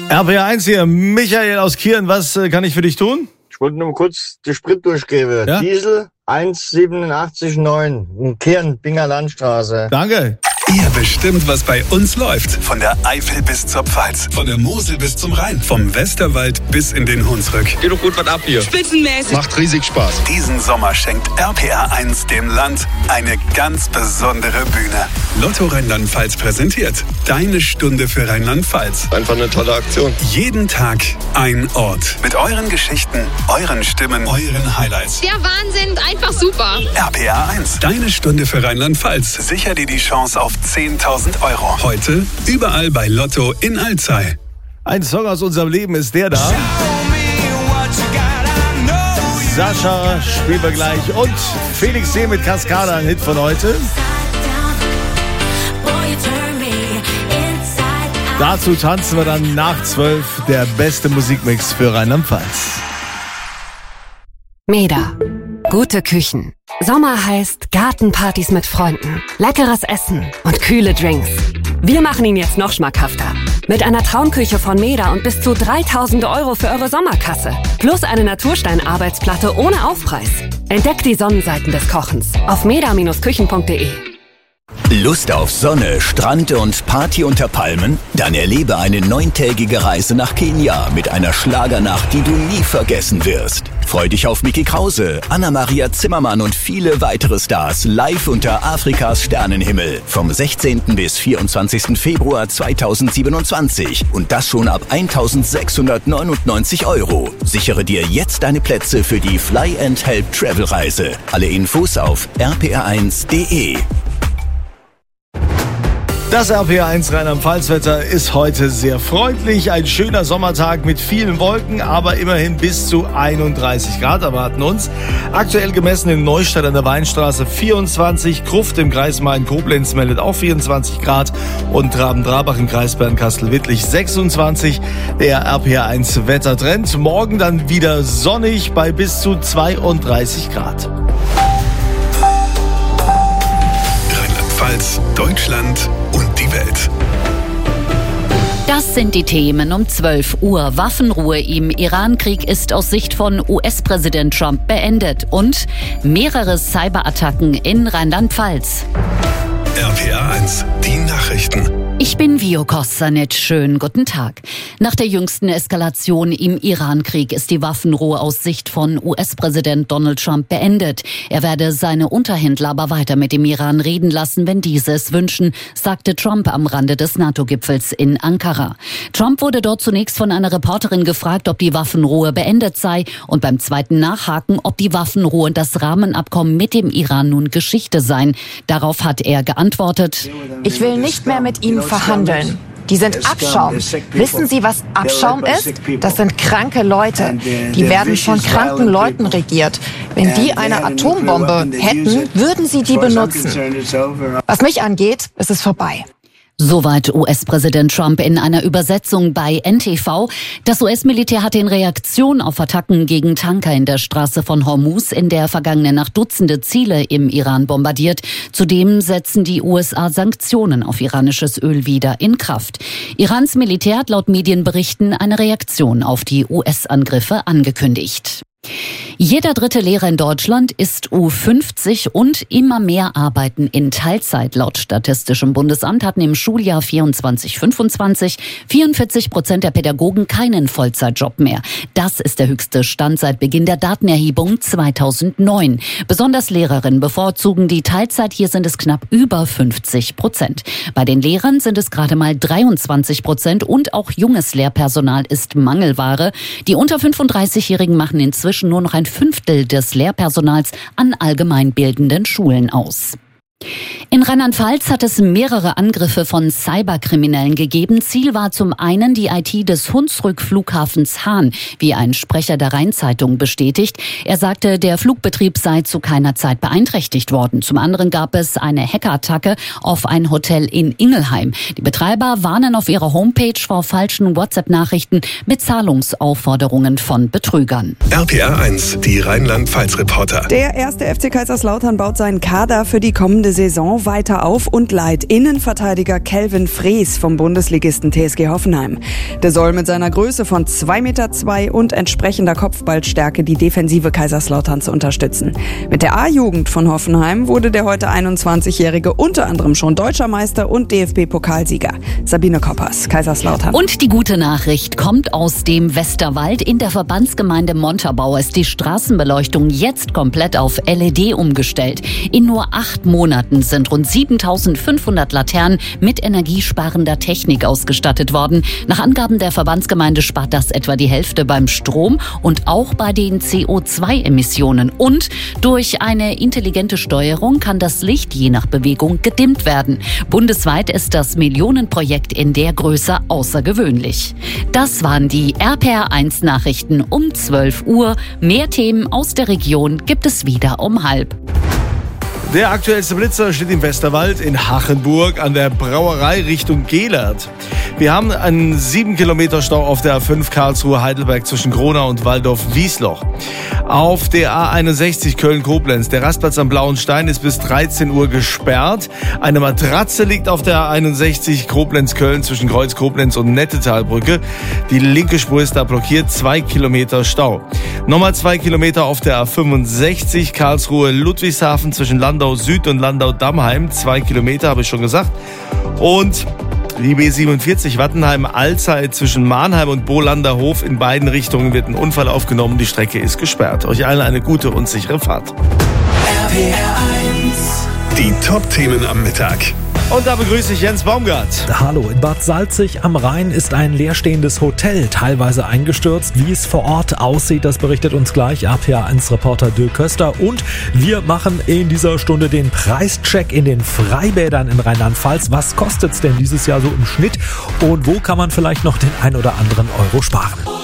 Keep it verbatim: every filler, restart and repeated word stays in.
R P R eins hier, Michael aus Kirn, was äh, kann ich für dich tun? Ich wollte nur kurz die Sprit durchgeben. Ja? Diesel eins siebenundachtzig neun in Kirn, Binger Landstraße. Danke. Ihr bestimmt, was bei uns läuft. Von der Eifel bis zur Pfalz. Von der Mosel bis zum Rhein. Vom Westerwald bis in den Hunsrück. Geht doch gut was ab hier. Spitzenmäßig. Macht riesig Spaß. Diesen Sommer schenkt R P R eins dem Land eine ganz besondere Bühne. Lotto Rheinland-Pfalz präsentiert Deine Stunde für Rheinland-Pfalz. Einfach eine tolle Aktion. Jeden Tag ein Ort. Mit euren Geschichten, euren Stimmen, euren Highlights. Der Wahnsinn, einfach super. R P R eins. Deine Stunde für Rheinland-Pfalz. Sicher dir die Chance auf zehntausend Euro. Heute überall bei Lotto in Alzey. Ein Song aus unserem Leben ist der da. Sascha spielen wir gleich. Und Felix C. mit Cascada, ein Hit von heute. Dazu tanzen wir dann nach zwölf, der beste Musikmix für Rheinland-Pfalz. Meda. Gute Küchen. Sommer heißt Gartenpartys mit Freunden, leckeres Essen und kühle Drinks. Wir machen ihn jetzt noch schmackhafter. Mit einer Traumküche von Meda und bis zu dreitausend Euro für eure Sommerkasse. Plus eine Naturstein-Arbeitsplatte ohne Aufpreis. Entdeckt die Sonnenseiten des Kochens auf meda Bindestrich küchen punkt de. Lust auf Sonne, Strand und Party unter Palmen? Dann erlebe eine neuntägige Reise nach Kenia mit einer Schlagernacht, die du nie vergessen wirst. Freu dich auf Micky Krause, Anna-Maria Zimmermann und viele weitere Stars live unter Afrikas Sternenhimmel vom sechzehnten bis vierundzwanzigsten Februar zweitausendsiebenundzwanzig und das schon ab eintausendsechshundertneunundneunzig Euro. Sichere dir jetzt deine Plätze für die Fly and Help Travel Reise. Alle Infos auf r p r eins punkt de. Das R P R eins Rheinland-Pfalz-Wetter ist heute sehr freundlich. Ein schöner Sommertag mit vielen Wolken, aber immerhin bis zu einunddreißig Grad erwarten uns. Aktuell gemessen in Neustadt an der Weinstraße vierundzwanzig, Gruft im Kreis Main-Koblenz meldet auch vierundzwanzig Grad und Traben-Trabach im Kreis Bernkastel-Wittlich sechsundzwanzig. Der R P R eins Wettertrend. Morgen dann wieder sonnig bei bis zu zweiunddreißig Grad. Rheinland-Pfalz, Deutschland und die Welt. Das sind die Themen um zwölf Uhr. Waffenruhe im Iran-Krieg ist aus Sicht von U S-Präsident Trump beendet. Und mehrere Cyberattacken in Rheinland-Pfalz. R P R eins, die Nachrichten. Ich bin Vio Kostanic. Schönen guten Tag. Nach der jüngsten Eskalation im Iran-Krieg ist die Waffenruhe aus Sicht von U S-Präsident Donald Trump beendet. Er werde seine Unterhändler aber weiter mit dem Iran reden lassen, wenn diese es wünschen, sagte Trump am Rande des NATO-Gipfels in Ankara. Trump wurde dort zunächst von einer Reporterin gefragt, ob die Waffenruhe beendet sei und beim zweiten Nachhaken, ob die Waffenruhe und das Rahmenabkommen mit dem Iran nun Geschichte seien. Darauf hat er geantwortet: Ich will nicht mehr mit Ihnen verhandeln. Die sind Abschaum. Wissen Sie, was Abschaum ist? Das sind kranke Leute. Die werden von kranken Leuten regiert. Wenn die eine Atombombe hätten, würden sie die benutzen. Was mich angeht, ist es vorbei. Soweit U S-Präsident Trump in einer Übersetzung bei N T V. Das U S-Militär hatte in Reaktion auf Attacken gegen Tanker in der Straße von Hormuz in der vergangenen Nacht Dutzende Ziele im Iran bombardiert. Zudem setzen die U S A Sanktionen auf iranisches Öl wieder in Kraft. Irans Militär hat laut Medienberichten eine Reaktion auf die U S-Angriffe angekündigt. Jeder dritte Lehrer in Deutschland ist U fünfzig und immer mehr arbeiten in Teilzeit. Laut Statistischem Bundesamt hatten im Schuljahr vierundzwanzig fünfundzwanzig vierundvierzig Prozent der Pädagogen keinen Vollzeitjob mehr. Das ist der höchste Stand seit Beginn der Datenerhebung zweitausendneun. Besonders Lehrerinnen bevorzugen die Teilzeit. Hier sind es knapp über fünfzig Prozent. Bei den Lehrern sind es gerade mal dreiundzwanzig Prozent und auch junges Lehrpersonal ist Mangelware. Die unter fünfunddreißigjährigen machen inzwischen nur noch ein Fünftel des Lehrpersonals an allgemeinbildenden Schulen aus. In Rheinland-Pfalz hat es mehrere Angriffe von Cyberkriminellen gegeben. Ziel war zum einen die I T des Hunsrück-Flughafens Hahn, wie ein Sprecher der Rhein-Zeitung bestätigt. Er sagte, der Flugbetrieb sei zu keiner Zeit beeinträchtigt worden. Zum anderen gab es eine Hackerattacke auf ein Hotel in Ingelheim. Die Betreiber warnen auf ihrer Homepage vor falschen WhatsApp-Nachrichten mit Zahlungsaufforderungen von Betrügern. R P R eins, die Rheinland-Pfalz-Reporter. Der erste F C Kaiserslautern baut seinen Kader für die kommende kommende Saison weiter auf und leiht Innenverteidiger Kelvin Frees vom Bundesligisten T S G Hoffenheim. Der soll mit seiner Größe von zwei Meter zwei und entsprechender Kopfballstärke die Defensive Kaiserslauterns unterstützen. Mit der A-Jugend von Hoffenheim wurde der heute einundzwanzigjährige unter anderem schon Deutscher Meister und D F B-Pokalsieger. Sabine Koppers, Kaiserslautern. Und die gute Nachricht kommt aus dem Westerwald. In der Verbandsgemeinde Montabaur ist die Straßenbeleuchtung jetzt komplett auf L E D umgestellt. In nur acht Monaten sind rund siebentausendfünfhundert Laternen mit energiesparender Technik ausgestattet worden. Nach Angaben der Verbandsgemeinde spart das etwa die Hälfte beim Strom und auch bei den C O zwei Emissionen. Und durch eine intelligente Steuerung kann das Licht je nach Bewegung gedimmt werden. Bundesweit ist das Millionenprojekt in der Größe außergewöhnlich. Das waren die R P R eins Nachrichten um zwölf Uhr. Mehr Themen aus der Region gibt es wieder um halb. Der aktuellste Blitzer steht im Westerwald in Hachenburg an der Brauerei Richtung Gehlert. Wir haben einen sieben Kilometer Stau auf der A fünf Karlsruhe-Heidelberg zwischen Gronau und Waldorf-Wiesloch. Auf der A einundsechzig Köln-Koblenz. Der Rastplatz am Blauen Stein ist bis dreizehn Uhr gesperrt. Eine Matratze liegt auf der A einundsechzig Koblenz-Köln zwischen Kreuz-Koblenz und Nettetalbrücke. Die linke Spur ist da blockiert. Zwei Kilometer Stau. Nochmal zwei Kilometer auf der A fünfundsechzig Karlsruhe-Ludwigshafen zwischen Landau Süd und Landau-Dammheim. Zwei Kilometer, habe ich schon gesagt. Und die B siebenundvierzig Wattenheim-Allzeit zwischen Mahnheim und Bohlander-Hof. In beiden Richtungen wird ein Unfall aufgenommen. Die Strecke ist gesperrt. Euch allen eine gute und sichere Fahrt. R P R eins. Die Top-Themen am Mittag. Und da begrüße ich Jens Baumgart. Hallo, in Bad Salzig am Rhein ist ein leerstehendes Hotel teilweise eingestürzt. Wie es vor Ort aussieht, das berichtet uns gleich R P R eins Reporter Dirk Köster. Und wir machen in dieser Stunde den Preischeck in den Freibädern in Rheinland-Pfalz. Was kostet es denn dieses Jahr so im Schnitt? Und wo kann man vielleicht noch den ein oder anderen Euro sparen?